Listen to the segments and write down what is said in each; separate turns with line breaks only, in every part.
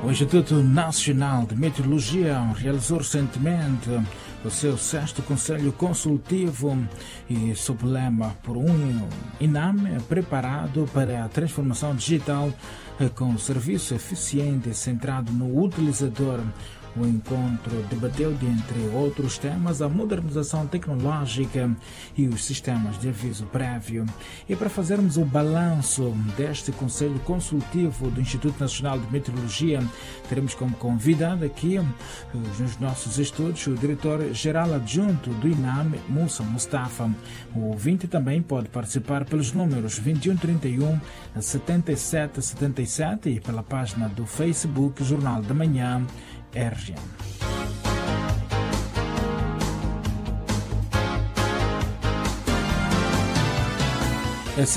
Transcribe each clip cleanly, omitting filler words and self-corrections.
O Instituto Nacional de Meteorologia realizou recentemente o seu 6º Conselho Consultivo e sob o lema por um INAME preparado para a transformação digital com serviço eficiente e centrado no utilizador. O encontro debateu, dentre outros temas, a modernização tecnológica e os sistemas de aviso prévio. E para fazermos o balanço deste Conselho Consultivo do Instituto Nacional de Meteorologia, teremos como convidado aqui, nos nossos estúdios, o diretor-geral adjunto do INAME, Moussa Mustafa. O ouvinte também pode participar pelos números 2131 7777 e pela página do Facebook Jornal da Manhã, RGM. Às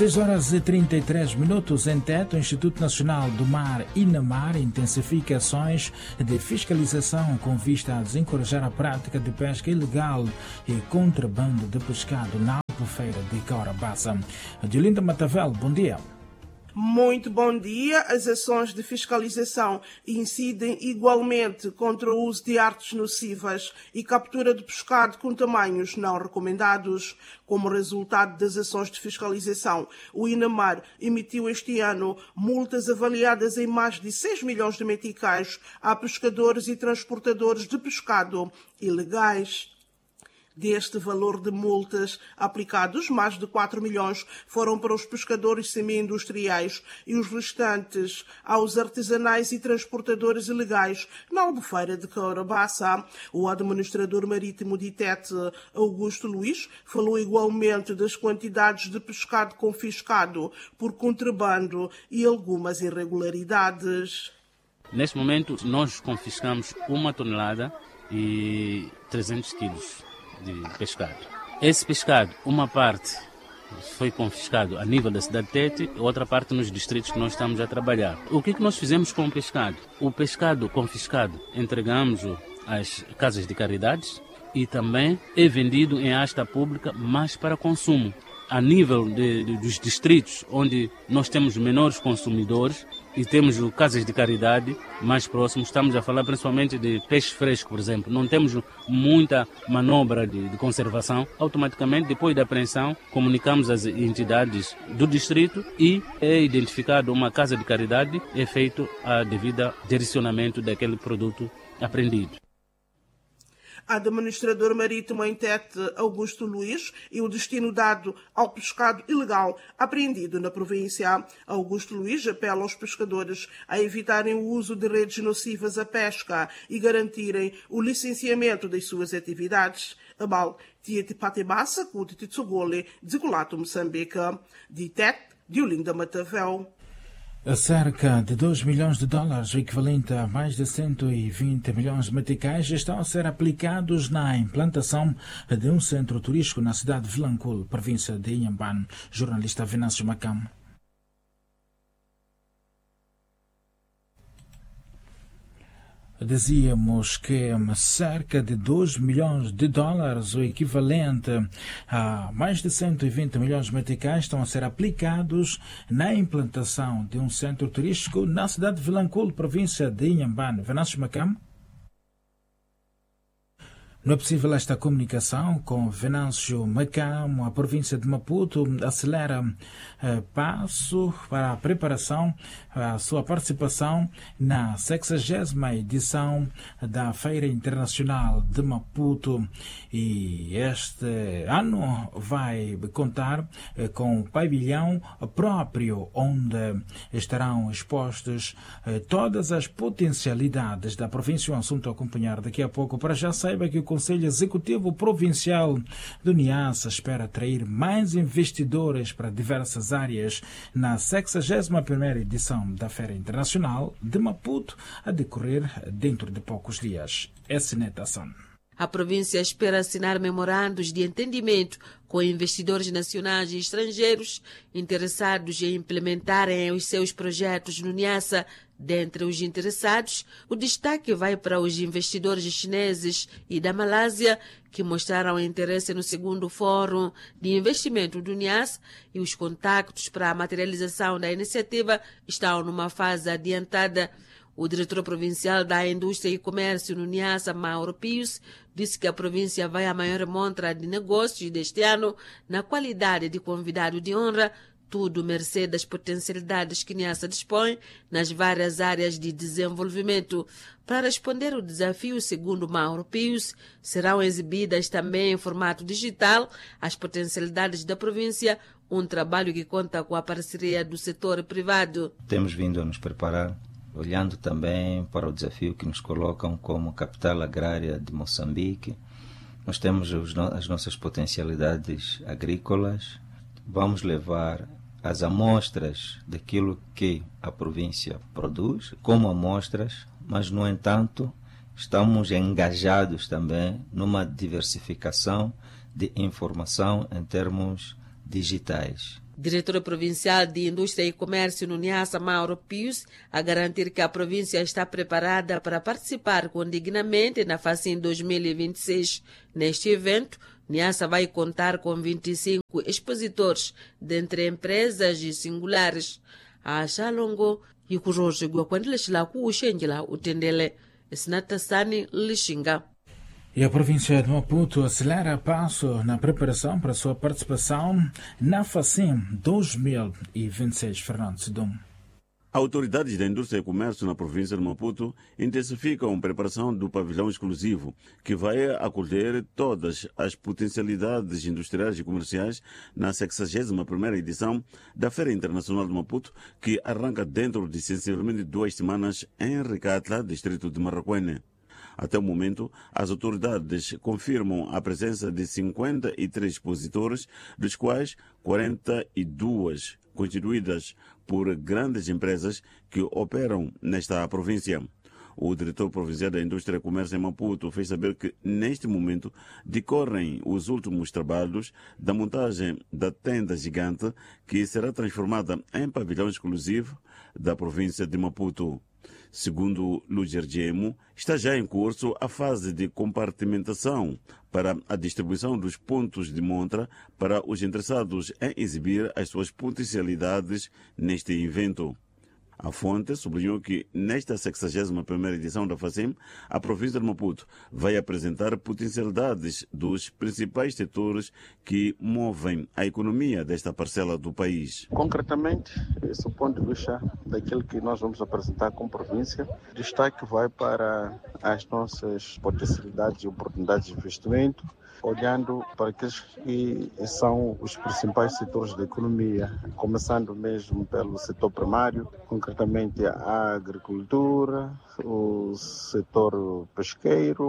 6h33 em Tete, o Instituto Nacional do Mar, INAMAR, intensifica ações de fiscalização com vista a desencorajar a prática de pesca ilegal e contrabando de pescado na Albufeira de Caurabaça. Diolinda Matavel, bom dia.
Muito bom dia. As ações de fiscalização incidem igualmente contra o uso de artes nocivas e captura de pescado com tamanhos não recomendados. Como resultado das ações de fiscalização, o INAMAR emitiu este ano multas avaliadas em mais de 6 milhões de meticais a pescadores e transportadores de pescado ilegais. Deste valor de multas aplicados, mais de 4 milhões foram para os pescadores semi-industriais e os restantes aos artesanais e transportadores ilegais na Albufeira de Caurabaça. O administrador marítimo de Tete, Augusto Luís, falou igualmente das quantidades de pescado confiscado por contrabando e algumas irregularidades.
Neste momento, nós confiscamos 1 tonelada e 300 quilos de pescado. Esse pescado, uma parte foi confiscado a nível da cidade de Tete, outra parte nos distritos que nós estamos a trabalhar. O que nós fizemos com o pescado? O pescado confiscado entregamos às casas de caridades e também é vendido em asta pública, mas para consumo. A nível dos distritos onde nós temos menores consumidores e temos casas de caridade mais próximos, estamos a falar principalmente de peixe fresco, por exemplo. Não temos muita manobra de conservação. Automaticamente, depois da apreensão, comunicamos às entidades do distrito e é identificado uma casa de caridade, é feito a devida direcionamento daquele produto apreendido.
Administrador marítimo em Tete, Augusto Luís, e o destino dado ao pescado ilegal apreendido na província. Augusto Luís apela aos pescadores a evitarem o uso de redes nocivas à pesca e garantirem o licenciamento das suas atividades. Abal, Tiete Patebassa, Cuti Titsugole, Dzigulato, Moçambique. De Tete, Diolinda Matavel.
Cerca de 2 milhões de dólares, o equivalente a mais de 120 milhões de meticais, estão a ser aplicados na implantação de um centro turístico na cidade de Vilanculo, província de Inhambane. Jornalista Venâncio Macam. Dizíamos que cerca de 2 milhões de dólares, o equivalente a mais de 120 milhões de meticais, estão a ser aplicados na implantação de um centro turístico na cidade de Vilanculo, província de Inhambane. Venâncio Macam. Não é possível esta comunicação com Venâncio Macam. A província de Maputo acelera passo para a preparação, a sua participação na 60ª edição da Feira Internacional de Maputo. E este ano vai contar com um pavilhão próprio, onde estarão expostas todas as potencialidades da província. Um assunto a acompanhar daqui a pouco. Para já saiba que o Conselho Executivo Provincial do Niassa espera atrair mais investidores para diversas áreas na 61ª edição da Feira Internacional de Maputo, a decorrer dentro de poucos dias. Essinetação.
A província espera assinar memorandos de entendimento com investidores nacionais e estrangeiros interessados em implementarem os seus projetos no Niassa. Dentre os interessados, o destaque vai para os investidores chineses e da Malásia, que mostraram interesse no segundo Fórum de Investimento do Niassa, e os contactos para a materialização da iniciativa estão numa fase adiantada. O diretor provincial da Indústria e Comércio no Niassa, Mauro Pius, disse que a província vai à maior montra de negócios deste ano na qualidade de convidado de honra, tudo mercê das potencialidades que Niassa dispõe nas várias áreas de desenvolvimento. Para responder ao desafio, segundo Mauro Pius, serão exibidas também em formato digital as potencialidades da província, um trabalho que conta com a parceria do setor privado.
Temos vindo a nos preparar, olhando também para o desafio que nos colocam como capital agrária de Moçambique. Nós temos as nossas potencialidades agrícolas. Vamos levar as amostras daquilo que a província produz como amostras, mas, no entanto, estamos engajados também numa diversificação de informação em termos digitais.
Diretor provincial de Indústria e Comércio no Niassa, Mauro Pius, a garantir que a província está preparada para participar dignamente na FACIM 2026. Neste evento, Niassa vai contar com 25 expositores, dentre empresas e singulares. A Xalongo e Kuroshigwa Kwandilashila Kuushengila Utendele, Esnatasani Lishinga.
E a província de Maputo acelera passo na preparação para sua participação na FACIM 2026. Fernando Sidum.
Autoridades da indústria e comércio na província de Maputo intensificam a preparação do pavilhão exclusivo, que vai acolher todas as potencialidades industriais e comerciais na 61ª edição da Feira Internacional de Maputo, que arranca dentro de sensivelmente 2 semanas em Ricatla, distrito de Marraquene. Até o momento, as autoridades confirmam a presença de 53 expositores, dos quais 42 constituídas por grandes empresas que operam nesta província. O diretor provincial da Indústria e Comércio em Maputo fez saber que, neste momento, decorrem os últimos trabalhos da montagem da tenda gigante, que será transformada em pavilhão exclusivo da província de Maputo. Segundo Luger Gemo, está já em curso a fase de compartimentação para a distribuição dos pontos de montra para os interessados em exibir as suas potencialidades neste evento. A fonte sublinhou que, nesta 61ª edição da FACIM, a província de Maputo vai apresentar potencialidades dos principais setores que movem a economia desta parcela do país.
Concretamente, esse é o ponto de vista daquilo que nós vamos apresentar como província. Destaque vai para as nossas potencialidades e oportunidades de investimento, olhando para aqueles que são os principais setores da economia, começando mesmo pelo setor primário, concretamente a agricultura, o setor pesqueiro,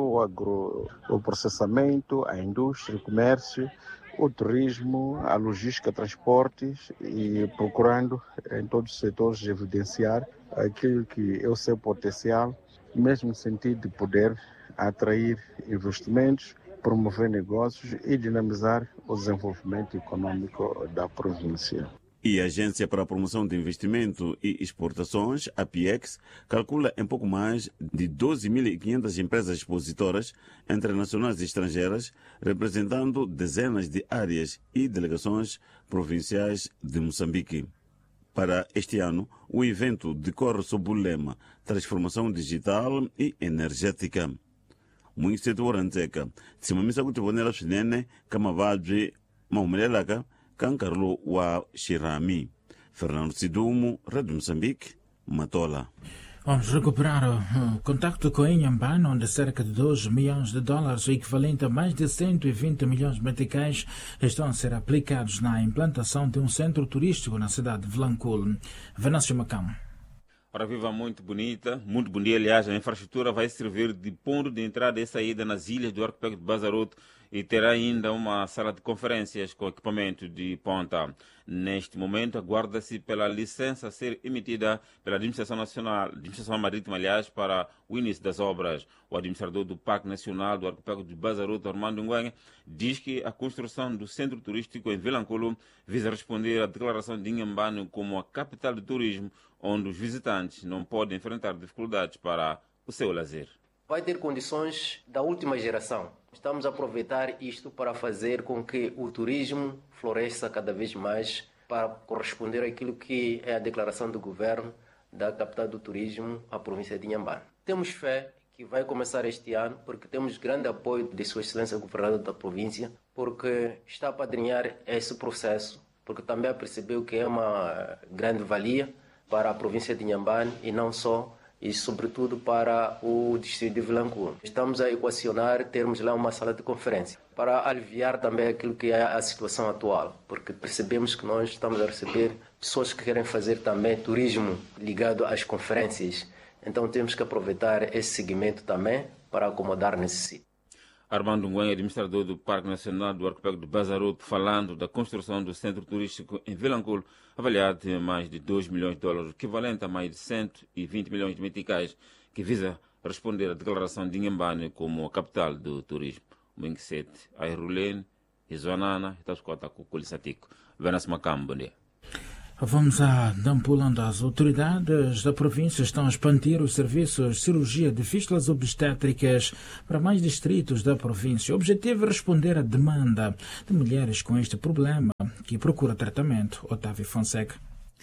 o processamento, a indústria, o comércio, o turismo, a logística, transportes, e procurando em todos os setores evidenciar aquilo que é o seu potencial, mesmo no sentido de poder atrair investimentos, promover negócios e dinamizar o desenvolvimento econômico da província.
E a Agência para a Promoção de Investimento e Exportações, a PIEX, calcula em pouco mais de 12.500 empresas expositoras, entre nacionais e estrangeiras, representando dezenas de áreas e delegações provinciais de Moçambique. Para este ano, o evento decorre sob o lema Transformação Digital e Energética. Muito setor anteca, simamisa kutivonela swinene kama vabyi mahumelelaka ka nkarhi wa xirhami. Fernando Sidumo, Rádio Moçambique, Matola.
Vamos recuperar o contacto com a Inhambane, onde cerca de 2 milhões de dólares, o equivalente a mais de 120 milhões de meticais, estão a ser aplicados na implantação de um centro turístico na cidade de Vilanculo. Venâncio Macão.
Ora viva, muito bonita, muito bom dia. Aliás, a infraestrutura vai servir de ponto de entrada e saída nas ilhas do arquipélago de Bazaroto e terá ainda uma sala de conferências com equipamento de ponta. Neste momento, aguarda-se pela licença a ser emitida pela Administração Nacional, Administração Marítima, aliás, para o início das obras. O administrador do Parque Nacional do Arquipélago de Bazaroto, Armando Nguenha, diz que a construção do centro turístico em Vilanculo visa responder à declaração de Inhambane como a capital do turismo, onde os visitantes não podem enfrentar dificuldades para o seu lazer.
Vai ter condições da última geração. Estamos a aproveitar isto para fazer com que o turismo floresça cada vez mais, para corresponder àquilo que é a declaração do governo da capital do turismo, a província de Inhambane. Temos fé que vai começar este ano, porque temos grande apoio de Sua Excelência Governador da província, porque está a apadrinhar esse processo, porque também percebeu que é uma grande valia para a província de Inhambane e não só, e sobretudo para o distrito de Vilanculo. Estamos a equacionar termos lá uma sala de conferência para aliviar também aquilo que é a situação atual, porque percebemos que nós estamos a receber pessoas que querem fazer também turismo ligado às conferências. Então temos que aproveitar esse segmento também para acomodar nesse sítio.
Armando Nguyen, administrador do Parque Nacional do Arquipélago de Bazaroto, falando da construção do centro turístico em Vilanculo, avaliado em mais de $2 milhões, equivalente a mais de 120 milhões de meticais, que visa responder à declaração de Inhambane como a capital do turismo. Mingset, Airulene, Izoanana, Itascota, Cuculisatico. Venas Macam, bom dia.
Vamos a Nampula, onde as autoridades da província estão a expandir os serviços de cirurgia de fístulas obstétricas para mais distritos da província. O objetivo é responder à demanda de mulheres com este problema que procura tratamento. Otávio Fonseca.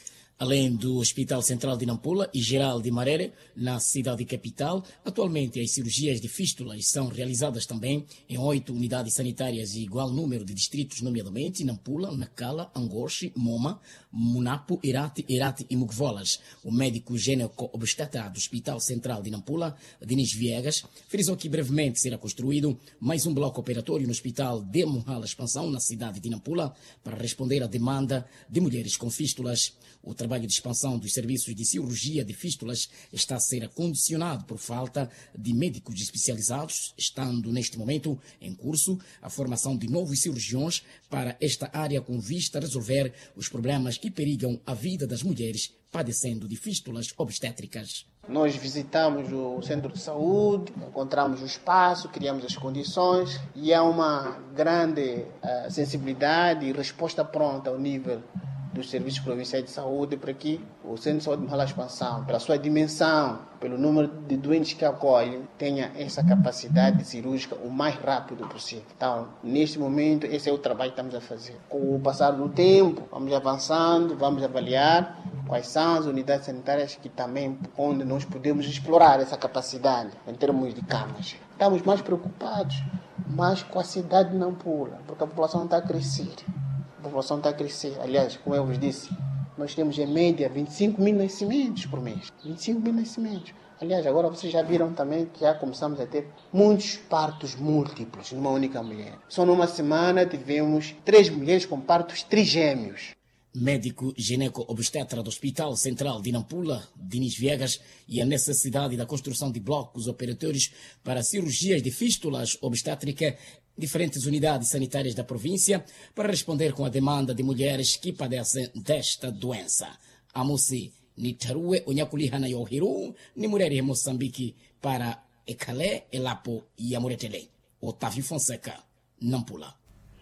Além do Hospital Central de Nampula e Geral de Marere, na cidade capital, atualmente as cirurgias de fístulas são realizadas também em 8 unidades sanitárias e igual número de distritos, nomeadamente Nampula, Nacala, Angoche, Moma, Munapo, Irati e Mugvolas. O médico gineco-obstetra do Hospital Central de Nampula, Dinis Viegas, frisou que brevemente será construído mais um bloco operatório no Hospital de Muhala Expansão, na cidade de Nampula, para responder à demanda de mulheres com fístulas. O trabalho de expansão dos serviços de cirurgia de fístulas está a ser condicionado por falta de médicos especializados, estando neste momento em curso a formação de novos cirurgiões para esta área com vista a resolver os problemas que perigam a vida das mulheres padecendo de fístulas obstétricas.
Nós visitamos o centro de saúde, encontramos o espaço, criamos as condições e há uma grande sensibilidade e resposta pronta ao nível dos serviços provinciais de saúde para que o Centro de Saúde de Muhala Expansão, pela sua dimensão, pelo número de doentes que acolhe, tenha essa capacidade cirúrgica o mais rápido possível. Então, neste momento, esse é o trabalho que estamos a fazer. Com o passar do tempo, vamos avançando, vamos avaliar quais são as unidades sanitárias que também, onde nós podemos explorar essa capacidade em termos de camas. Estamos mais preocupados com a cidade de Nampula, porque a população está a crescer. A população está a crescer. Aliás, como eu vos disse, nós temos em média 25 mil nascimentos por mês. 25 mil nascimentos. Aliás, agora vocês já viram também que já começamos a ter muitos partos múltiplos numa única mulher. Só numa semana tivemos 3 mulheres com partos trigêmeos.
Médico gineco-obstetra do Hospital Central de Nampula, Dinis Viegas, e a necessidade da construção de blocos operatórios para cirurgias de fístulas obstétricas diferentes unidades sanitárias da província para responder com a demanda de mulheres que padecem desta doença. Amosi Nitarue Onyakulihana Yohiru, Nimureri em Moçambique para Ecalé, Elapo e Amoretele. Otávio Fonseca, Nampula.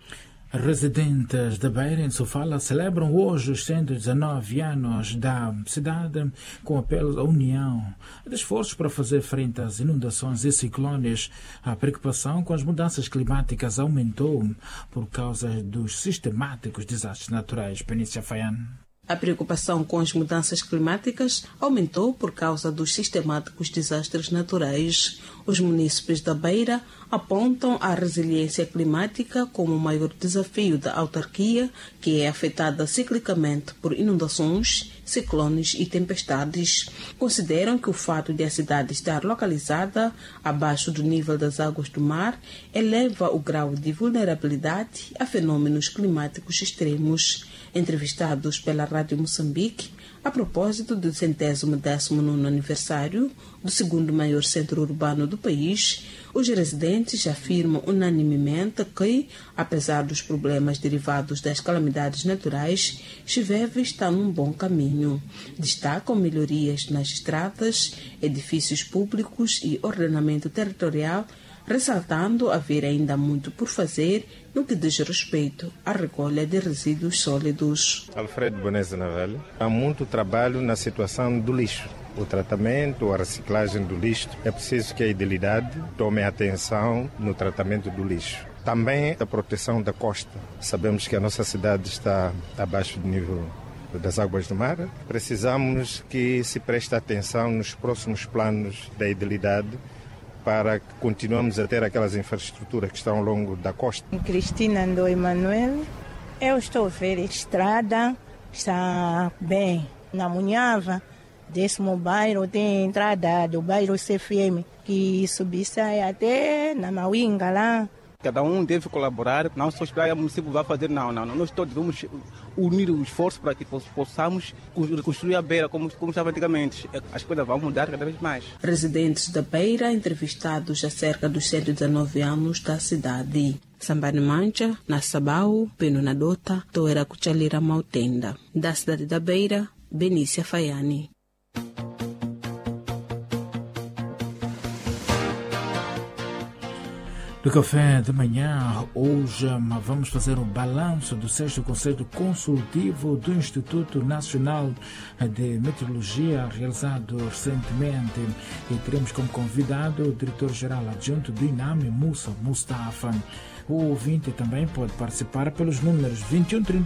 Residentes de Beira, em Sofala, celebram hoje os 119 anos da cidade com apelo à união de esforços para fazer frente às inundações e ciclones. A preocupação com as mudanças climáticas aumentou por causa dos sistemáticos desastres naturais. Penícia Faiane.
A preocupação com as mudanças climáticas aumentou por causa dos sistemáticos desastres naturais. Os munícipes da Beira apontam a resiliência climática como o maior desafio da autarquia, que é afetada ciclicamente por inundações, ciclones e tempestades. Consideram que o fato de a cidade estar localizada abaixo do nível das águas do mar eleva o grau de vulnerabilidade a fenômenos climáticos extremos. Entrevistados pela Rádio Moçambique, a propósito do 119º aniversário do segundo maior centro urbano do país, os residentes afirmam unanimemente que, apesar dos problemas derivados das calamidades naturais, Chiveve está num bom caminho. Destacam melhorias nas estradas, edifícios públicos e ordenamento territorial, ressaltando haver ainda muito por fazer no que diz respeito à recolha de resíduos sólidos.
Alfredo Bonesa Navelli. Há muito trabalho na situação do lixo. O tratamento, a reciclagem do lixo. É preciso que a idilidade tome atenção no tratamento do lixo. Também a proteção da costa. Sabemos que a nossa cidade está abaixo do nível das águas do mar. Precisamos que se preste atenção nos próximos planos da idilidade para que continuemos a ter aquelas infraestruturas que estão ao longo da costa.
Cristina Ndo Emanuel, eu estou a ver a estrada, está bem. Na Munhava, 10º bairro, tem entrada do bairro CFM, que subisse até na Mauinga lá.
Cada um deve colaborar, não só esperar que o município vai fazer, não. Nós todos vamos unir o esforço para que possamos construir a beira como estava antigamente. As coisas vão mudar cada vez mais.
Residentes da Beira entrevistados acerca dos 119 anos da cidade. Sambani Mancha, na Sabau, Peno na Dota, Toera Cuchalira Mautenda. Da cidade da Beira, Benícia Faiani.
Do café de manhã, hoje vamos fazer um balanço do 6º Conselho Consultivo do Instituto Nacional de Meteorologia, realizado recentemente, e teremos como convidado o diretor-geral adjunto do INAME, Musa Mustafa. O ouvinte também pode participar pelos números 21 31